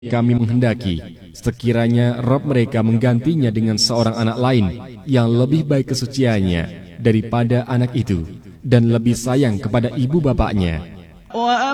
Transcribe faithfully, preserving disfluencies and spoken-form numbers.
kami menghendaki, sekiranya Rabb mereka menggantinya dengan seorang anak lain yang lebih baik kesuciannya daripada anak itu dan lebih sayang kepada ibu bapaknya.